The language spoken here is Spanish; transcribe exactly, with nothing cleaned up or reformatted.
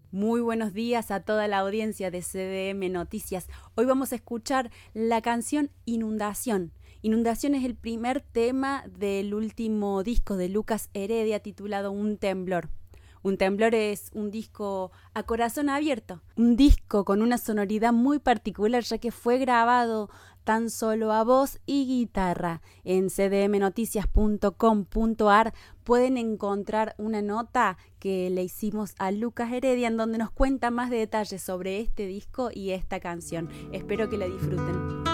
Muy buenos días a toda la audiencia de C D M Noticias. Hoy vamos a escuchar la canción Inundación. Inundación es el primer tema del último disco de Lucas Heredia titulado Un Temblor. Un Temblor es un disco a corazón abierto, un disco con una sonoridad muy particular ya que fue grabado tan solo a voz y guitarra. En c d m noticias punto com punto a r pueden encontrar una nota que le hicimos a Lucas Heredia en donde nos cuenta más detalles sobre este disco y esta canción. Espero que la disfruten.